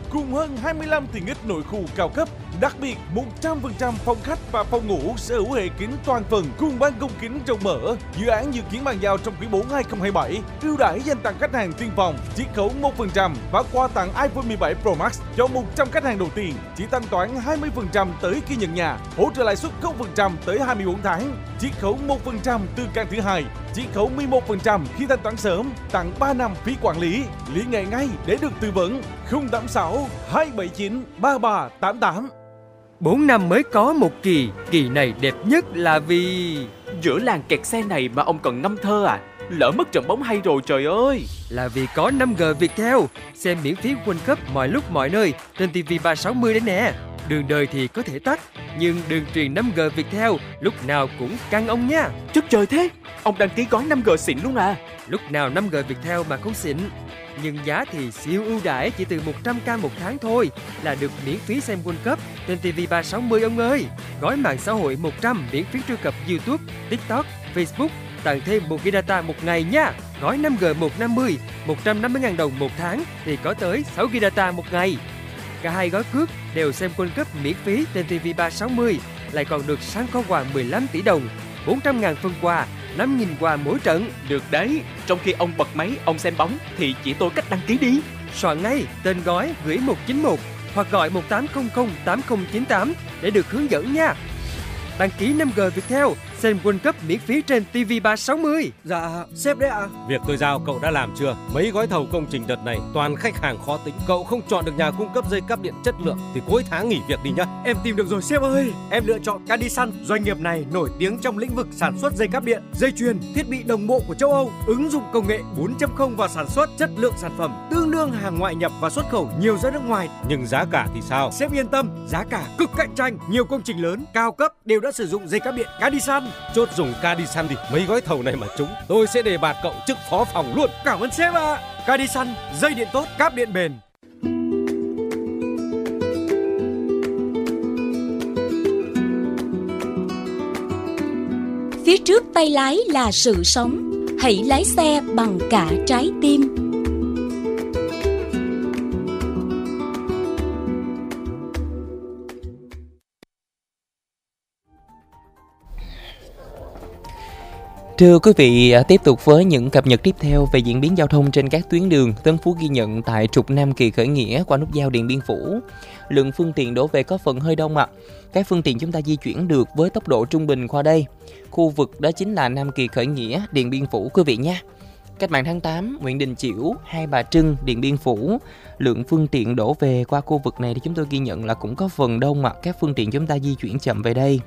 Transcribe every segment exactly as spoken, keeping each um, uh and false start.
cùng hơn hai mươi lăm tiện ích nội khu cao cấp. Đặc biệt, một trăm phần trăm phòng khách và phòng ngủ sở hữu hệ kính toàn phần cùng ban công kính rộng mở. Dự án dự kiến bàn giao trong quý bốn hai không hai bảy. Ưu đãi dành tặng khách hàng tiên phong, chiết khấu một phần trăm và quà tặng iPhone mười bảy Pro Max cho một trăm khách hàng đầu tiên. Chỉ thanh toán hai mươi phần trăm tới khi nhận nhà, hỗ trợ lãi suất không phần trăm tới hai mươi bốn tháng, chiết khấu một phần trăm từ căn thứ hai, chiết khấu mười một phần trăm khi thanh toán sớm, tặng ba năm phí quản lý. Liên hệ ngay để được tư vấn. không tám sáu hai bảy chín ba ba tám tám. Bốn năm mới có một kỳ, kỳ này đẹp nhất là vì... Giữa làng kẹt xe này mà ông còn ngâm thơ à? Lỡ mất trận bóng hay rồi trời ơi. Là vì có năm G Viettel, xem miễn phí World Cup mọi lúc mọi nơi trên ti vi ba sáu mươi đấy nè. Đường đời thì có thể tắt, nhưng đường truyền năm G Viettel lúc nào cũng căng ông nha. Chất trời thế, ông đăng ký gói năm G xịn luôn à? Lúc nào năm G Viettel mà không xịn. Nhưng giá thì siêu ưu đãi, chỉ từ một trăm k một tháng thôi là được miễn phí xem World Cup trên ti vi ba sáu mươi ông ơi. Gói mạng xã hội một trăm miễn phí truy cập YouTube, TikTok, Facebook, tặng thêm một gi ga data một ngày nha. Gói năm G một trăm năm mươi, một trăm năm mươi nghìn đồng một tháng thì có tới sáu gi ga data một ngày. Cả hai gói cước đều xem World Cup miễn phí trên ti vi ba sáu mươi, lại còn được săn kho quà mười lăm tỷ đồng, bốn trăm nghìn phân quà, năm nghìn quà mỗi trận. Được đấy, trong khi ông bật máy, ông xem bóng thì chỉ tôi cách đăng ký đi. Soạn ngay tên gói gửi một chín một hoặc gọi một tám không không tám không chín tám để được hướng dẫn nha. Đăng ký năm G Viettel, xem World Cup miễn phí trên ti vi ba sáu mươi. Dạ, sếp đấy ạ. À. Việc tôi giao cậu đã làm chưa? Mấy gói thầu công trình đợt này toàn khách hàng khó tính. Cậu không chọn được nhà cung cấp dây cáp điện chất lượng thì cuối tháng nghỉ việc đi nhá. Em tìm được rồi sếp ơi. Em lựa chọn Cadisan. Doanh nghiệp này nổi tiếng trong lĩnh vực sản xuất dây cáp điện, dây chuyền, thiết bị đồng bộ của châu Âu, ứng dụng công nghệ bốn chấm không vào sản xuất, chất lượng sản phẩm tương đương hàng ngoại nhập và xuất khẩu nhiều ra nước ngoài. Nhưng giá cả thì sao? Sếp yên tâm, giá cả cực cạnh tranh. Nhiều công trình lớn, cao cấp đều đã sử dụng dây cáp điện Cadisan. Chốt dùng Cadisan thì mấy gói thầu này mà trúng, tôi sẽ đề bạt cậu chức phó phòng luôn. Cảm ơn sếp ạ. À. Cadisan, dây điện tốt, cáp điện bền. Phía trước tay lái là sự sống, hãy lái xe bằng cả trái tim. Thưa quý vị, tiếp tục với những cập nhật tiếp theo về diễn biến giao thông trên các tuyến đường. Tân Phú ghi nhận tại trục Nam Kỳ Khởi Nghĩa qua nút giao Điện Biên Phủ, lượng phương tiện đổ về có phần hơi đông ạ. À. Các phương tiện chúng ta di chuyển được với tốc độ trung bình qua đây. Khu vực đó chính là Nam Kỳ Khởi Nghĩa, Điện Biên Phủ quý vị nha. Cách mạng tháng tám, Nguyễn Đình Chiểu, Hai Bà Trưng, Điện Biên Phủ. Lượng phương tiện đổ về qua khu vực này thì chúng tôi ghi nhận là cũng có phần đông ạ. À. Các phương tiện chúng ta di chuyển chậm về đây.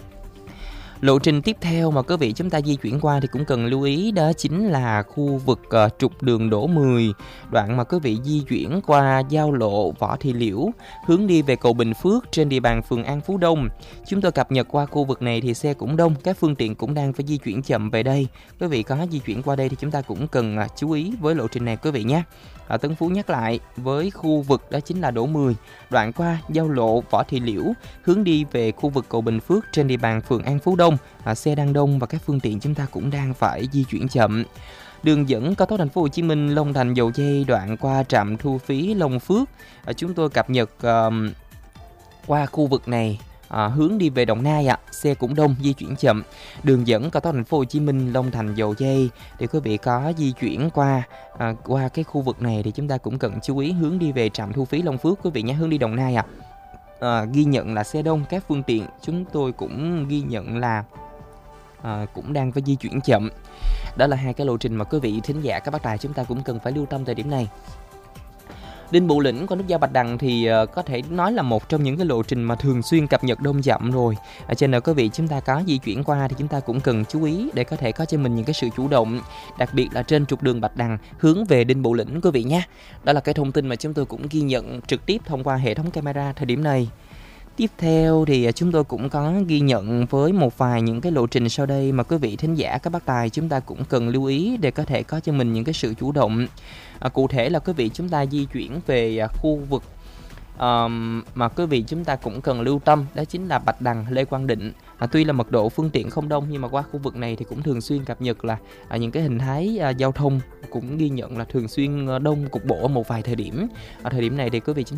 Lộ trình tiếp theo mà quý vị chúng ta di chuyển qua thì cũng cần lưu ý, đó chính là khu vực uh, trục đường Đỗ mười, đoạn mà quý vị di chuyển qua giao lộ Võ Thị Liễu, hướng đi về cầu Bình Phước trên địa bàn phường An Phú Đông. Chúng tôi cập nhật qua khu vực này thì xe cũng đông, các phương tiện cũng đang phải di chuyển chậm về đây. Quý vị có di chuyển qua đây thì chúng ta cũng cần uh, chú ý với lộ trình này quý vị nhé. Ở Tân Phú nhắc lại với khu vực đó chính là Đỗ mười, đoạn qua giao lộ Võ Thị Liễu, hướng đi về khu vực cầu Bình Phước trên địa bàn phường An Phú Đông. À, xe đang đông và các phương tiện chúng ta cũng đang phải di chuyển chậm. Đường dẫn cao tốc Thành phố Hồ Chí Minh Long Thành Dầu Giây đoạn qua trạm thu phí Long Phước, à, chúng tôi cập nhật uh, qua khu vực này. À, hướng đi về Đồng Nai ạ, à, xe cũng đông, di chuyển chậm. Đường dẫn cao tốc Thành phố Hồ Chí Minh Long Thành Dầu Giây để quý vị có di chuyển qua à, qua cái khu vực này thì chúng ta cũng cần chú ý hướng đi về trạm thu phí Long Phước quý vị nhé, hướng đi Đồng Nai ạ. À. À, ghi nhận là xe đông, các phương tiện chúng tôi cũng ghi nhận là à, cũng đang phải di chuyển chậm. Đó là hai cái lộ trình mà quý vị thính giả các bác tài chúng ta cũng cần phải lưu tâm thời điểm này. Đinh Bộ Lĩnh qua nút giao Bạch Đằng thì uh, có thể nói là một trong những cái lộ trình mà thường xuyên cập nhật đông chậm rồi. Ở trên nào quý vị chúng ta có di chuyển qua thì chúng ta cũng cần chú ý để có thể có cho mình những cái sự chủ động, đặc biệt là trên trục đường Bạch Đằng hướng về Đinh Bộ Lĩnh quý vị nhé. Đó là cái thông tin mà chúng tôi cũng ghi nhận trực tiếp thông qua hệ thống camera thời điểm này. Tiếp theo thì chúng tôi cũng có ghi nhận với một vài những cái lộ trình sau đây mà quý vị thính giả các bác tài chúng ta cũng cần lưu ý để có thể có cho mình những cái sự chủ động. À, cụ thể là quý vị chúng ta di chuyển về à, khu vực um, mà quý vị chúng ta cũng cần lưu tâm, đó chính là Bạch Đằng, Lê Quang Định. À, tuy là mật độ phương tiện không đông nhưng mà qua khu vực này thì cũng thường xuyên cập nhật là à, những cái hình thái à, giao thông cũng ghi nhận là thường xuyên đông cục bộ ở một vài thời điểm. Ở thời điểm này thì quý vị chúng